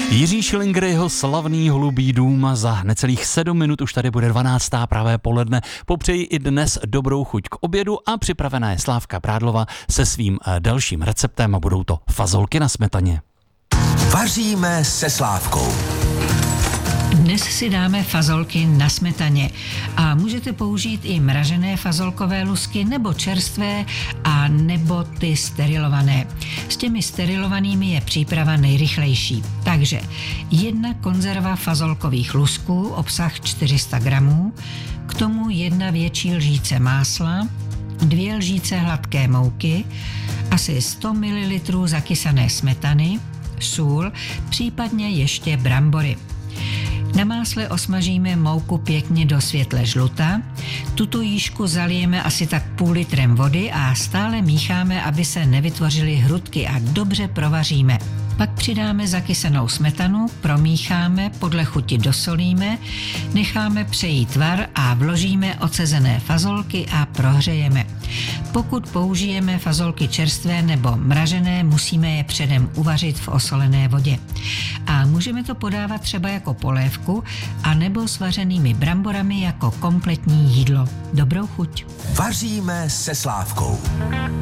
Jiří Schillinger, jeho slavný Holubý dům, za necelých 7 minut už tady bude 12. pravé poledne. Popřeji i dnes dobrou chuť k obědu a připravená je Slávka Prádlova se svým dalším receptem a budou to fazolky na smetaně. Vaříme se Slávkou. Dnes si dáme fazolky na smetaně a můžete použít i mražené fazolkové lusky nebo čerstvé a nebo ty sterilované. S těmi sterilovanými je příprava nejrychlejší. Takže 1 konzerva fazolkových lusků, obsah 400 gramů, k tomu 1 větší lžíce másla, 2 lžíce hladké mouky, asi 100 ml zakysané smetany, sůl, případně ještě brambory. Na másle osmažíme mouku pěkně do světle žluta, tuto jížku zalijeme asi tak půl litrem vody a stále mícháme, aby se nevytvořily hrudky a dobře provaříme. Pak přidáme zakysanou smetanu, promícháme, podle chuti dosolíme, necháme přejít tvar a vložíme ocezené fazolky a prohřejeme. Pokud použijeme fazolky čerstvé nebo mražené, musíme je předem uvařit v osolené vodě. A můžeme to podávat třeba jako polévku a nebo s vařenými bramborami jako kompletní jídlo. Dobrou chuť. Vaříme se Slávkou.